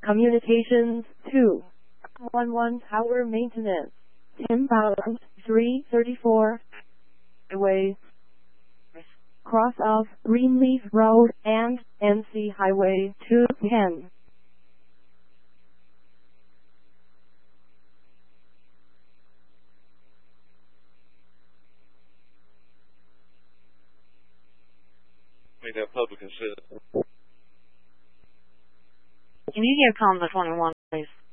Communications 211 Tower Maintenance, inbound 334, Highway, cross of Greenleaf Road and NC Highway 210. Make that public consent. Can you hear Combo 21, please?